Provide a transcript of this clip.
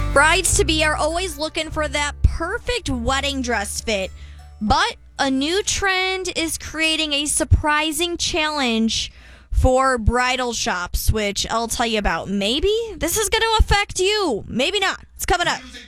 Brides-to-be are always looking for that perfect wedding dress fit, but a new trend is creating a surprising challenge for bridal shops, which I'll tell you about. Maybe this is going to affect you. Maybe not. It's coming up.